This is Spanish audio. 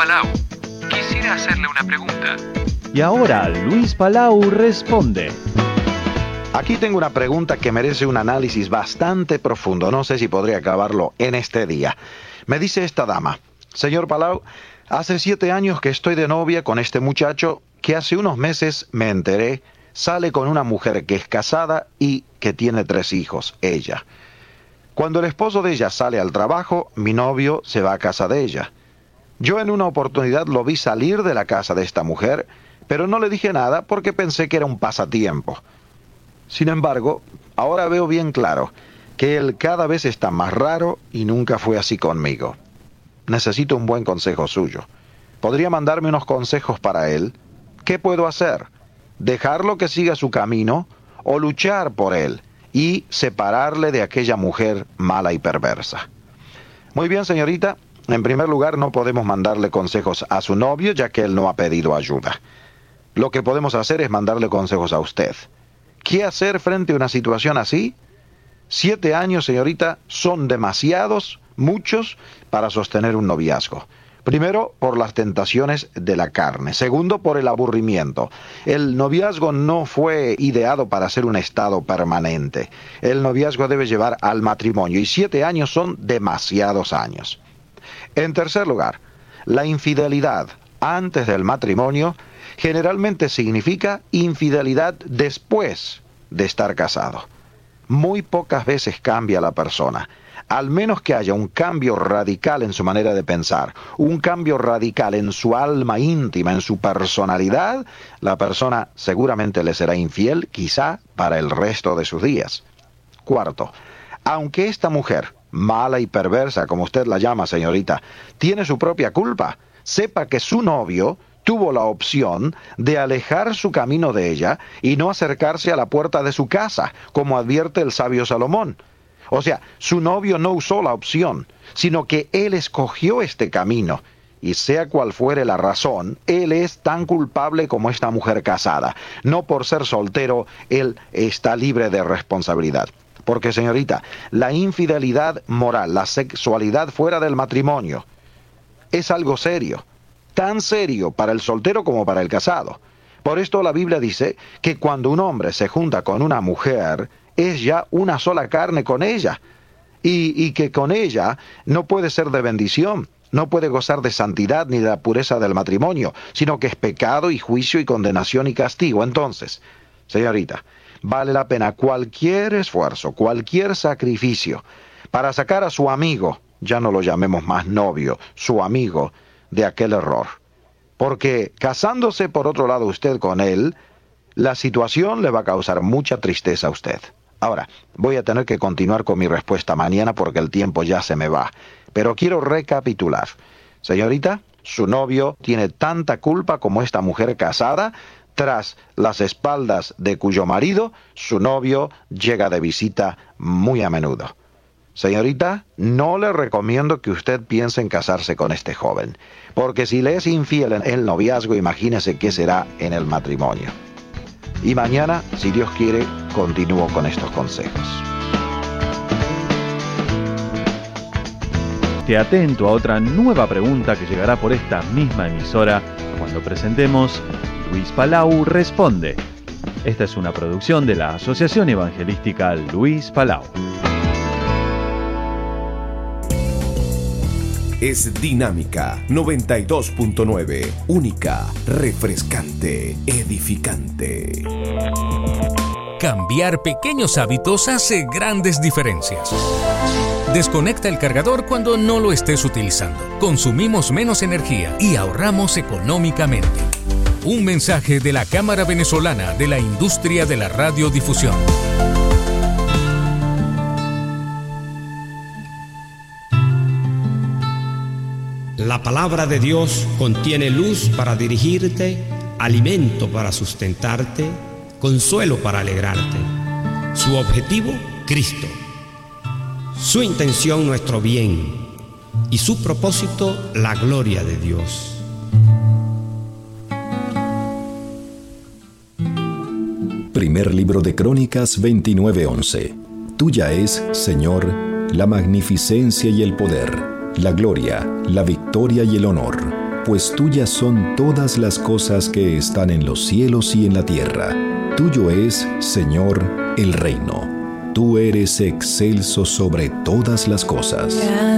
Palau. Quisiera hacerle una pregunta. Y ahora Luis Palau responde. Aquí tengo una pregunta que merece un análisis bastante profundo. No sé si podría acabarlo en este día. Me dice esta dama: señor Palau, hace 7 años que estoy de novia con este muchacho que hace unos meses me enteré sale con una mujer que es casada y que tiene 3 hijos, ella. Cuando el esposo de ella sale al trabajo, mi novio se va a casa de ella. Yo en una oportunidad lo vi salir de la casa de esta mujer, pero no le dije nada porque pensé que era un pasatiempo. Sin embargo, ahora veo bien claro que él cada vez está más raro y nunca fue así conmigo. Necesito un buen consejo suyo. ¿Podría mandarme unos consejos para él? ¿Qué puedo hacer? ¿Dejarlo que siga su camino o luchar por él y separarle de aquella mujer mala y perversa? Muy bien, señorita. En primer lugar, no podemos mandarle consejos a su novio, ya que él no ha pedido ayuda. Lo que podemos hacer es mandarle consejos a usted. ¿Qué hacer frente a una situación así? 7 años, señorita, son demasiados, muchos, para sostener un noviazgo. Primero, por las tentaciones de la carne. Segundo, por el aburrimiento. El noviazgo no fue ideado para ser un estado permanente. El noviazgo debe llevar al matrimonio y 7 años son demasiados años. En tercer lugar, la infidelidad antes del matrimonio generalmente significa infidelidad después de estar casado. Muy pocas veces cambia la persona. Al menos que haya un cambio radical en su manera de pensar, un cambio radical en su alma íntima, en su personalidad, la persona seguramente le será infiel, quizá para el resto de sus días. Cuarto, aunque esta mujer, mala y perversa, como usted la llama, señorita, tiene su propia culpa, sepa que su novio tuvo la opción de alejar su camino de ella y no acercarse a la puerta de su casa, como advierte el sabio Salomón. O sea, su novio no usó la opción, sino que él escogió este camino. Y sea cual fuere la razón, él es tan culpable como esta mujer casada. No por ser soltero, él está libre de responsabilidad. Porque, señorita, la infidelidad moral, la sexualidad fuera del matrimonio, es algo serio. Tan serio para el soltero como para el casado. Por esto la Biblia dice que cuando un hombre se junta con una mujer, es ya una sola carne con ella, y que con ella no puede ser de bendición, no puede gozar de santidad ni de la pureza del matrimonio, sino que es pecado y juicio y condenación y castigo. Entonces, señorita, vale la pena cualquier esfuerzo, cualquier sacrificio, para sacar a su amigo, ya no lo llamemos más novio, su amigo, de aquel error. Porque casándose por otro lado usted con él, la situación le va a causar mucha tristeza a usted. Ahora, voy a tener que continuar con mi respuesta mañana porque el tiempo ya se me va. Pero quiero recapitular. Señorita, su novio tiene tanta culpa como esta mujer casada, tras las espaldas de cuyo marido su novio llega de visita muy a menudo. Señorita, no le recomiendo que usted piense en casarse con este joven, porque si le es infiel en el noviazgo, imagínese qué será en el matrimonio. Y mañana, si Dios quiere, continúo con estos consejos. Esté atento a otra nueva pregunta que llegará por esta misma emisora cuando presentemos Luis Palau Responde. Esta es una producción de la Asociación Evangelística Luis Palau. Es dinámica 92.9, única, refrescante, edificante. Cambiar pequeños hábitos hace grandes diferencias. Desconecta el cargador cuando no lo estés utilizando. Consumimos menos energía y ahorramos económicamente. Un mensaje de la Cámara Venezolana de la Industria de la Radiodifusión. La palabra de Dios contiene luz para dirigirte, alimento para sustentarte, consuelo para alegrarte. Su objetivo, Cristo. Su intención, nuestro bien. Y su propósito, la gloria de Dios. Primer libro de Crónicas 29:11. Tuya es, Señor, la magnificencia y el poder, la gloria, la victoria y el honor, pues tuyas son todas las cosas que están en los cielos y en la tierra. Tuyo es, Señor, el reino. Tú eres excelso sobre todas las cosas.